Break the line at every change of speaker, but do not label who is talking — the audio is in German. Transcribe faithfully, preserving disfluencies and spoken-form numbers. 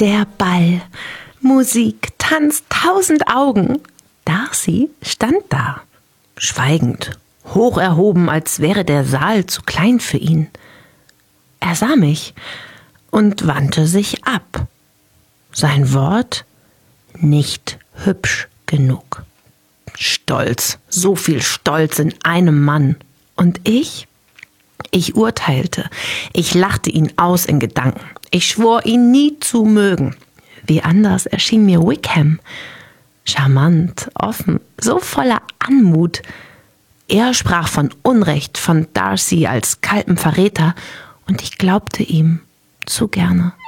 Der Ball, Musik, Tanz, tausend Augen. Darcy stand da, schweigend, hoch erhoben, als wäre der Saal zu klein für ihn. Er sah mich und wandte sich ab. Sein Wort: nicht hübsch genug. Stolz, so viel Stolz in einem Mann. Und ich? Ich urteilte, ich lachte ihn aus in Gedanken. Ich schwor, ihn nie zu mögen. Wie anders erschien mir Wickham. Charmant, offen, so voller Anmut. Er sprach von Unrecht, von Darcy als kaltem Verräter, und ich glaubte ihm zu gerne.